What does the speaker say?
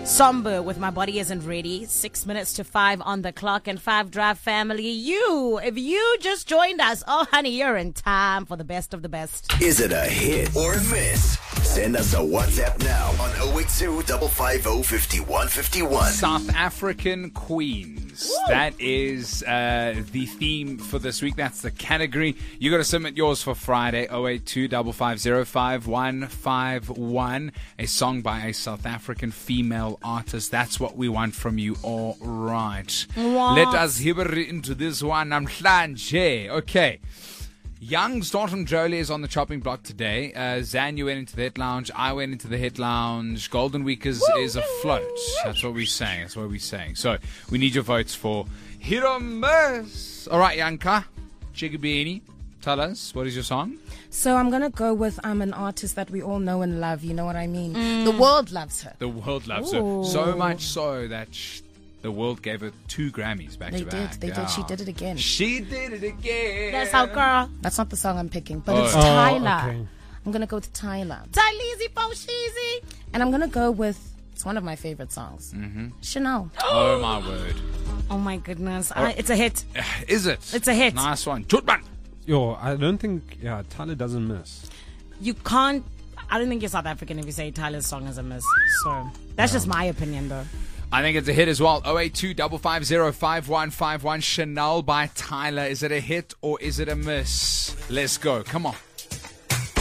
Somber with My Body Isn't Ready. 6 minutes to 5 on the clock. And 5 Drive family, if you just joined us, oh honey, you're in time for the best of the best. Is it a hit or a miss? Send us a WhatsApp now on 082 550 5151. South African Queens. Woo! That is the theme for this week. That's the category. You got to submit yours for Friday. 082 550 5151. A song by a South African female artist. That's what we want from you. All right. What? Let us hear into this one. Namhlanje. Okay. Young Storm Jolie is on the chopping block today. Zan, you went into the hit lounge. I went into the hit lounge. Golden Week is afloat. That's what we're saying. So we need your votes for hit or miss. All right, Yanka, Chigabini, tell us, what is your song? So I'm going to go with I'm an artist that we all know and love. You know what I mean? The world loves her. The world loves her. So much so that the world gave her 2 Grammys back to back. They did. She did it again. That's how, girl. That's not the song I'm picking, but it's Tyler. Okay. I'm going to go with Tyler. Tyleezy Posheezy. And I'm going to go with, it's one of my favorite songs, Chanel. Oh, my word. Oh, my goodness. It's a hit. Is it? It's a hit. Nice one. Jutman. Yo, I don't think, Tyler doesn't miss. You can't, I don't think you're South African if you say Tyler's song is a miss. So that's just my opinion, though. I think it's a hit as well. 082 550 5151. Chanel by Tyler. Is it a hit or is it a miss? Let's go. Come on.